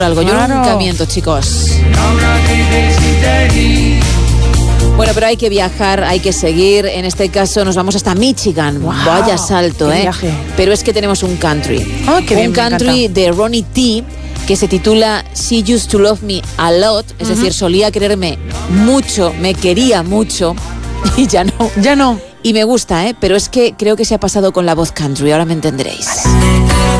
algo. Yo nunca miento, chicos. Bueno, pero hay que viajar, hay que seguir. En este caso nos vamos hasta Michigan. Wow, vaya salto, viaje. Pero es que tenemos un country. Qué bien, un country de Ronnie T, que se titula She Used to Love Me a Lot. Es decir, solía quererme mucho, me quería mucho y ya no. Ya no. Y me gusta, pero es que creo que se ha pasado con la voz country. Ahora me entenderéis. Vale.